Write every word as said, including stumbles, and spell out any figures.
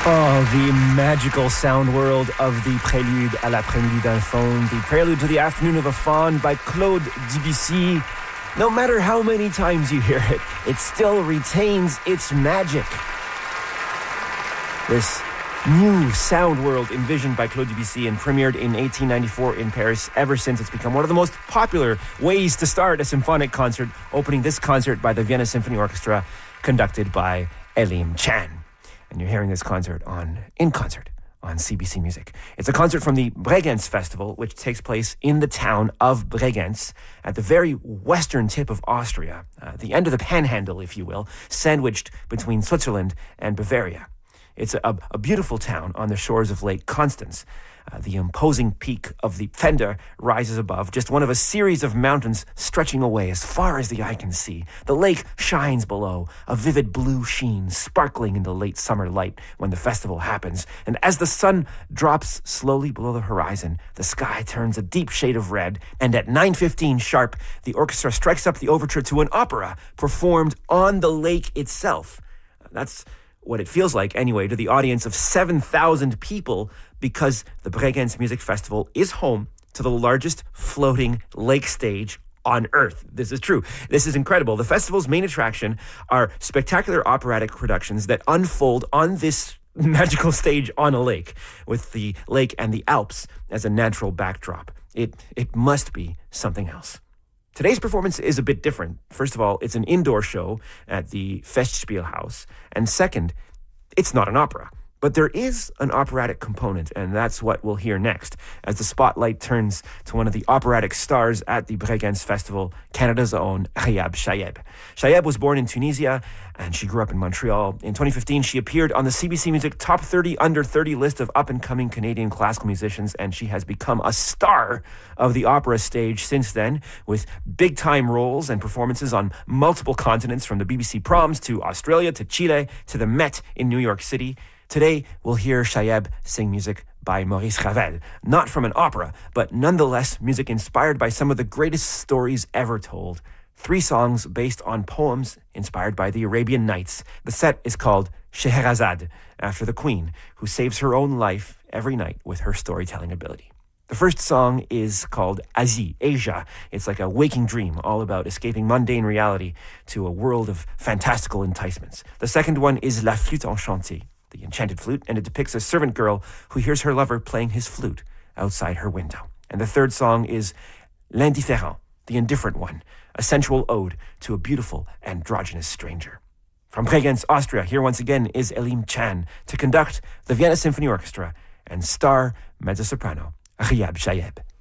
Oh, the magical sound world of the Prélude à l'après-midi d'un faune, the Prelude to the Afternoon of a Faun by Claude Debussy. No matter how many times you hear it, it still retains its magic. This new sound world envisioned by Claude Debussy and premiered in eighteen ninety-four in Paris. Ever since, it's become one of the most popular ways to start a symphonic concert, opening this concert by the Vienna Symphony Orchestra, conducted by Elim Chan. And you're hearing this concert on In Concert on C B C Music. It's a concert from the Bregenz Festival, which takes place in the town of Bregenz at the very western tip of Austria, uh, the end of the panhandle, if you will, sandwiched between Switzerland and Bavaria. It's a, a beautiful town on the shores of Lake Constance. Uh, the imposing peak of the Pfänder rises above, just one of a series of mountains stretching away as far as the eye can see. The lake shines below, a vivid blue sheen sparkling in the late summer light when the festival happens. And as the sun drops slowly below the horizon, the sky turns a deep shade of red. And at nine fifteen sharp, the orchestra strikes up the overture to an opera performed on the lake itself. That's what it feels like, anyway, to the audience of seven thousand people, because the Bregenz Music Festival is home to the largest floating lake stage on Earth. This is true. This is incredible. The festival's main attraction are spectacular operatic productions that unfold on this magical stage on a lake, with the lake and the Alps as a natural backdrop. It, it must be something else. Today's performance is a bit different. First of all, it's an indoor show at the Festspielhaus. And second, it's not an opera. But there is an operatic component, and that's what we'll hear next, as the spotlight turns to one of the operatic stars at the Bregenz Festival, Canada's own Rehab Shayeb. Shayeb was born in Tunisia, and she grew up in Montreal. In twenty fifteen, she appeared on the C B C Music Top thirty Under thirty list of up-and-coming Canadian classical musicians, and she has become a star of the opera stage since then, with big-time roles and performances on multiple continents, from the B B C Proms to Australia to Chile to the Met in New York City. Today, we'll hear Shayeb sing music by Maurice Ravel, not from an opera, but nonetheless music inspired by some of the greatest stories ever told. Three songs based on poems inspired by the Arabian Nights. The set is called Scheherazade, after the queen, who saves her own life every night with her storytelling ability. The first song is called Asie, Asia. It's like a waking dream, all about escaping mundane reality to a world of fantastical enticements. The second one is La Flûte Enchantée, the enchanted flute, and it depicts a servant girl who hears her lover playing his flute outside her window. And the third song is L'Indifférent, the indifferent one, a sensual ode to a beautiful androgynous stranger. From Bregenz, Austria, here once again is Elim Chan to conduct the Vienna Symphony Orchestra and star mezzo-soprano Rehab Shayeb.